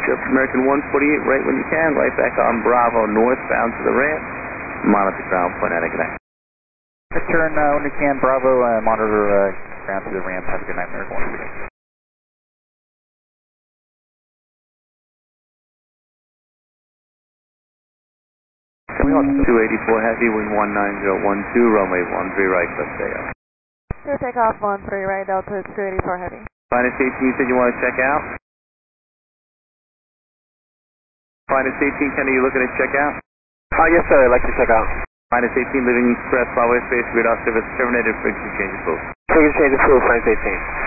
Just American 148, right when you can, right back on Bravo, northbound to the ramp. Monitor ground point out of connect. Return when you can, Bravo, monitor ground to the ramp. Have a good night, American 148. 284 Heavy, wind 19012, runway 13 right, let's stay up. Clear takeoff 13 right, Delta 284 Heavy. Finest 18, you said you want to check out? Finest 18, Kenny, you looking to check out? Yes sir, I'd like to check out. Finest 18, leaving express, flyaway space, radar service terminated, frequency change approved. Frequency change approved, Finest 18.